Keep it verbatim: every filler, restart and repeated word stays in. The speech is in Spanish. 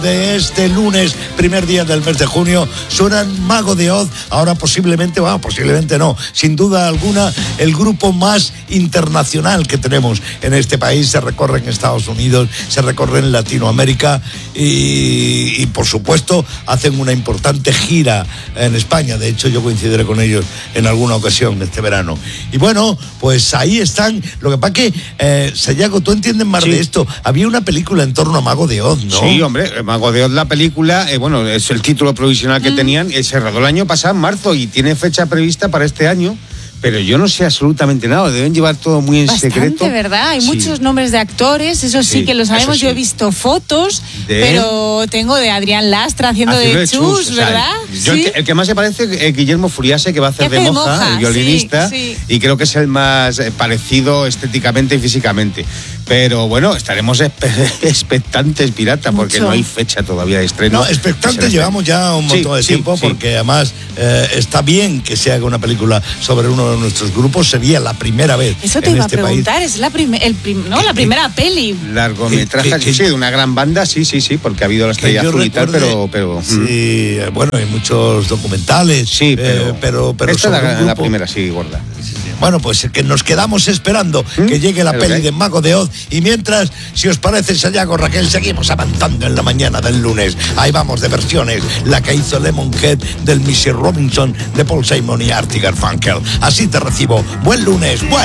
De este lunes, primer día del mes de junio, suenan Mago de Oz, ahora posiblemente, bueno, posiblemente no, sin duda alguna, el grupo más internacional que tenemos en este país. Se recorre en Estados Unidos, se recorre en Latinoamérica y, y por supuesto hacen una importante gira en España. De hecho, yo coincidiré con ellos en alguna ocasión este verano. Y bueno, pues ahí están. Lo que pasa que, eh, Sayago, tú entiendes más sí. de esto. Había una película en torno a Mago de Oz, ¿no? Sí, hombre, Mago de Oz, la película, eh, bueno, es el título provisional que mm. tenían, eh, se rodó el año pasado, en marzo, y tiene fecha prevista para este año. Pero yo no sé absolutamente nada, deben llevar todo muy en Bastante, secreto. ¿verdad? Hay sí. muchos nombres de actores, eso sí, sí que lo sabemos. Sí. Yo he visto fotos, de... pero tengo de Adrián Lastra haciendo, haciendo de Chus, Chus ¿verdad? O sea, yo ¿Sí? el, que, el que más se parece es Guillermo Furiase, que va a hacer de moja, moja, el violinista, sí, sí. y creo que es el más parecido estéticamente y físicamente. Pero bueno, estaremos expectantes, pirata, porque Mucho. no hay fecha todavía de estreno. No, expectantes llevamos ya un montón sí, de tiempo, sí, porque sí. además eh, está bien que se haga una película sobre uno de nuestros grupos. Sería la primera vez. Eso te en iba este a preguntar, país. es la, prim- el prim- ¿no? la primera peli. Largometraje, sí, sí, de una gran banda, sí, sí, sí, porque ha habido la Estrella Azul y tal, pero, pero. Sí, mm. bueno, hay muchos documentales. Sí, pero. Eh, pero, pero esta es la, la primera, sí, gorda. Bueno, pues que nos quedamos esperando ¿Mm? que llegue la peli de Mago de Oz. Y mientras, si os parece, Sayago, Raquel, seguimos avanzando en la mañana del lunes. Ahí vamos de versiones. La que hizo Lemonhead del missus Robinson de Paul Simon y Artie Garfunkel. Así te recibo. Buen lunes. Buen